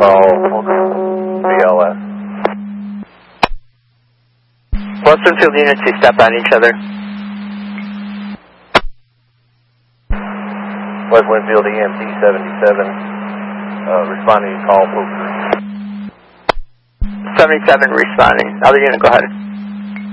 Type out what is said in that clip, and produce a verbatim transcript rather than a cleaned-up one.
call B L S. West Winfield units, you step on each other. West Winfield E M T seventy-seven, uh, responding to call, Poker. seventy-seven responding. Other unit, go ahead.